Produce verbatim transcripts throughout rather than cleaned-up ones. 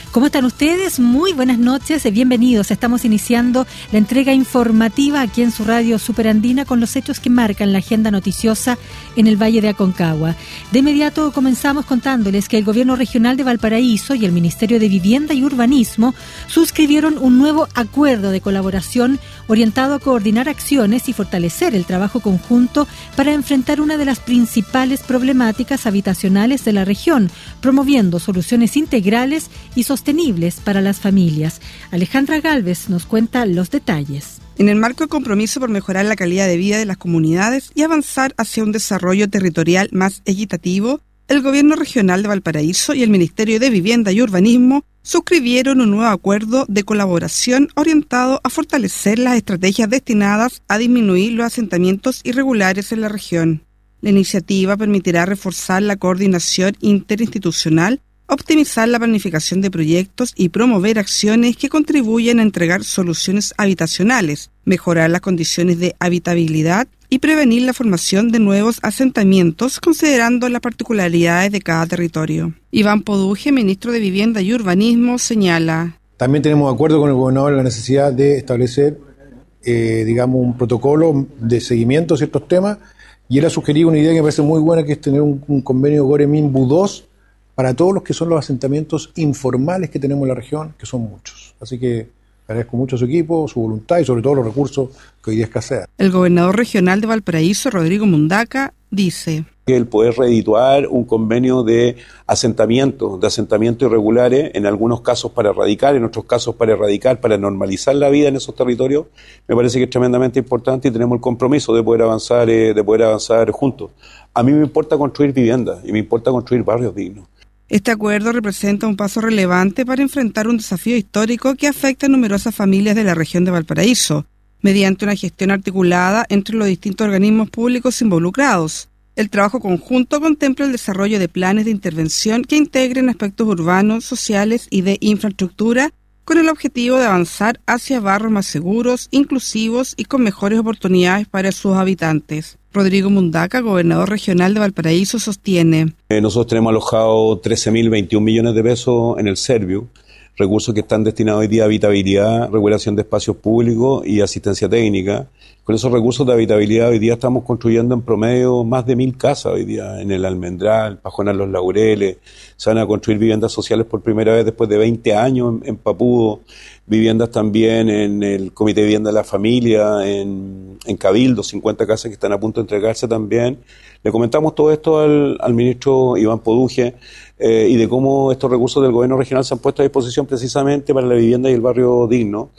¿Cómo están ustedes? Muy buenas noches, bienvenidos. Estamos iniciando la entrega informativa aquí en su radio Superandina con los hechos que marcan la agenda noticiosa en el Valle de Aconcagua. De inmediato comenzamos contándoles que el Gobierno Regional de Valparaíso y el Ministerio de Vivienda y Urbanismo suscribieron un nuevo acuerdo de colaboración orientado a coordinar acciones y fortalecer el trabajo conjunto para enfrentar una de las principales problemáticas habitacionales de la región, promoviendo soluciones integrales y sostenibles para las familias. Alejandra Gálvez nos cuenta los detalles. En el marco del compromiso por mejorar la calidad de vida de las comunidades y avanzar hacia un desarrollo territorial más equitativo, el Gobierno Regional de Valparaíso y el Ministerio de Vivienda y Urbanismo suscribieron un nuevo acuerdo de colaboración orientado a fortalecer las estrategias destinadas a disminuir los asentamientos irregulares en la región. La iniciativa permitirá reforzar la coordinación interinstitucional, optimizar la planificación de proyectos y promover acciones que contribuyan a entregar soluciones habitacionales, mejorar las condiciones de habitabilidad y prevenir la formación de nuevos asentamientos considerando las particularidades de cada territorio. Iván Poduje, ministro de Vivienda y Urbanismo, señala: También tenemos acuerdo con el gobernador en la necesidad de establecer, eh, digamos, un protocolo de seguimiento de ciertos temas, y él ha sugerido una idea que me parece muy buena, que es tener un, un convenio Gore-Minbu dos para todos los que son los asentamientos informales que tenemos en la región, que son muchos. Así que agradezco mucho a su equipo, su voluntad y sobre todo los recursos que hoy día escasean. El gobernador regional de Valparaíso, Rodrigo Mundaca, dice: el poder redituar un convenio de asentamiento, de asentamientos irregulares, en algunos casos para erradicar, en otros casos para erradicar, para normalizar la vida en esos territorios, me parece que es tremendamente importante y tenemos el compromiso de poder avanzar, eh, de poder avanzar juntos. A mí me importa construir viviendas y me importa construir barrios dignos. Este acuerdo representa un paso relevante para enfrentar un desafío histórico que afecta a numerosas familias de la región de Valparaíso, mediante una gestión articulada entre los distintos organismos públicos involucrados. El trabajo conjunto contempla el desarrollo de planes de intervención que integren aspectos urbanos, sociales y de infraestructura, con el objetivo de avanzar hacia barrios más seguros, inclusivos y con mejores oportunidades para sus habitantes. Rodrigo Mundaca, gobernador regional de Valparaíso, sostiene: Eh, nosotros tenemos alojado trece mil veintiún millones de pesos en el Serviu, recursos que están destinados hoy día a habitabilidad, regulación de espacios públicos y asistencia técnica. Con esos recursos de habitabilidad hoy día estamos construyendo en promedio más de mil casas hoy día en el Almendral, Pajuana Los Laureles. Se van a construir viviendas sociales por primera vez después de veinte años en, en Papudo, viviendas también en el Comité de Vivienda de la Familia, en, en Cabildo, cincuenta casas que están a punto de entregarse también. Le comentamos todo esto al, al ministro Iván Poduje eh, y de cómo estos recursos del gobierno regional se han puesto a disposición precisamente para la vivienda y el barrio digno.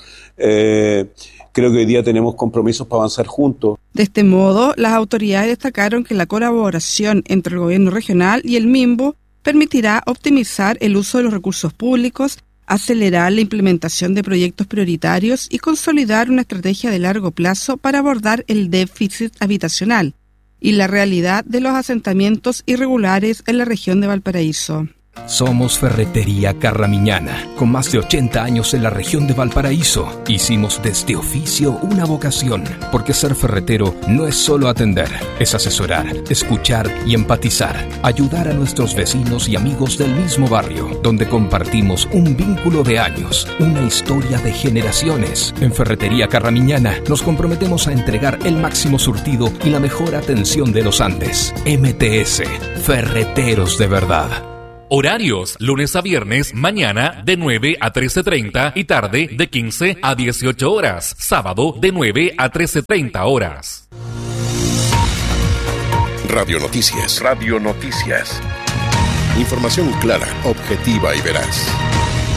Eh, Creo que hoy día tenemos compromisos para avanzar juntos. De este modo, las autoridades destacaron que la colaboración entre el gobierno regional y el MIMBU permitirá optimizar el uso de los recursos públicos, acelerar la implementación de proyectos prioritarios y consolidar una estrategia de largo plazo para abordar el déficit habitacional y la realidad de los asentamientos irregulares en la región de Valparaíso. Somos Ferretería Carramiñana, con más de ochenta años en la región de Valparaíso. Hicimos de este oficio una vocación, porque ser ferretero no es solo atender, es asesorar, escuchar y empatizar, ayudar a nuestros vecinos y amigos del mismo barrio, donde compartimos un vínculo de años, una historia de generaciones. En Ferretería Carramiñana nos comprometemos a entregar el máximo surtido y la mejor atención de los Andes. M T S, Ferreteros de verdad. Horarios, lunes a viernes, mañana de nueve a trece treinta y tarde de quince a dieciocho horas. Sábado de nueve a trece treinta horas. Radio Noticias. Radio Noticias. Información clara, objetiva y veraz.